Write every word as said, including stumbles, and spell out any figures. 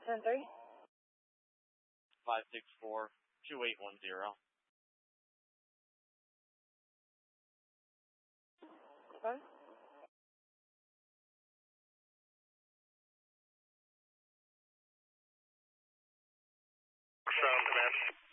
ten three. five six four, two eight one zero. What? Sound command.